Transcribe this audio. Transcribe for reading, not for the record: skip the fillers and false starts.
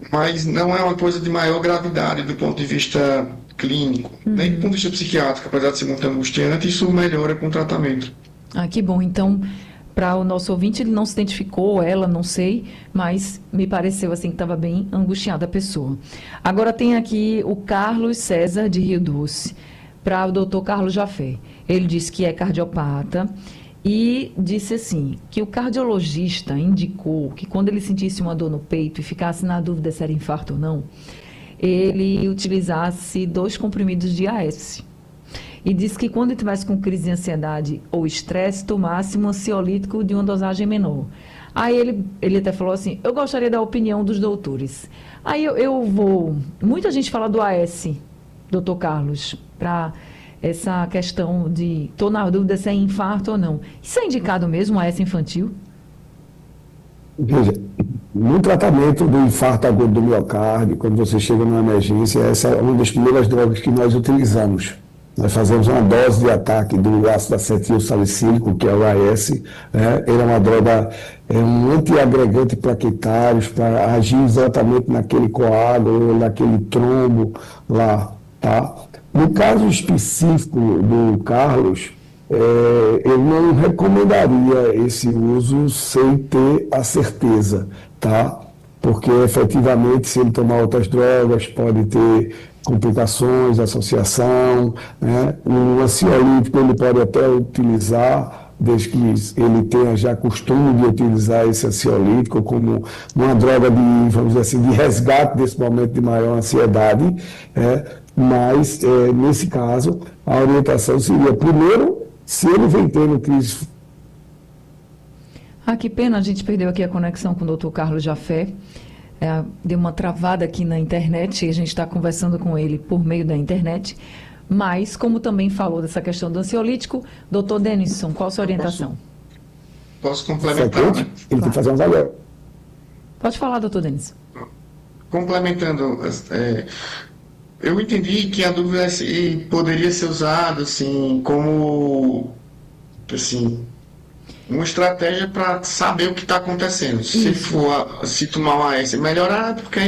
mas não é uma coisa de maior gravidade do ponto de vista clínico, nem do ponto de vista psiquiátrico, apesar de ser muito angustiante, isso melhora com o tratamento. Ah, que bom. Então, para o nosso ouvinte, ele não se identificou, ela, não sei, mas me pareceu assim que estava bem angustiada a pessoa. Agora tem aqui o Carlos César de Rio Doce, para o doutor Carlos Jafé. Ele disse que é cardiopata e disse assim, que o cardiologista indicou que quando ele sentisse uma dor no peito e ficasse na dúvida se era infarto ou não, ele utilizasse 2 comprimidos de AS. E disse que quando tivesse com crise de ansiedade ou estresse, tomasse um ansiolítico de uma dosagem menor. Aí ele até falou assim, eu gostaria da opinião dos doutores. Aí eu vou... Muita gente fala do AS, doutor Carlos, para essa questão de... Estou na dúvida se é infarto ou não. Isso é indicado mesmo, AS infantil? Veja, no tratamento do infarto agudo do miocárdio, quando você chega numa emergência, essa é uma das primeiras drogas que nós utilizamos. Nós fazemos uma dose de ataque do ácido acetil salicílico, que é o AS, né? Ele é uma droga, é um antiagregante plaquetário para agir exatamente naquele coágulo, naquele trombo lá, tá? No caso específico do Carlos, eu não recomendaria esse uso sem ter a certeza, tá? Porque efetivamente, se ele tomar outras drogas, pode ter complicações, associação, né? O ansiolítico ele pode até utilizar, desde que ele tenha já costume de utilizar esse ansiolítico como uma droga de, vamos dizer assim, de resgate desse momento de maior ansiedade, mas nesse caso a orientação seria, primeiro, se ele vem tendo crise. Ah, que pena, a gente perdeu aqui a conexão com o doutor Carlos Jafé. Deu uma travada aqui na internet e a gente está conversando com ele por meio da internet. Mas, como também falou dessa questão do ansiolítico, doutor Denison, qual a sua orientação? Posso complementar? Ele tem que fazer um valor. Pode falar, doutor Denison. Complementando, eu entendi que a dúvida é se poderia ser usado assim, como assim, uma estratégia para saber o que está acontecendo. Se tomar um AS melhorar, porque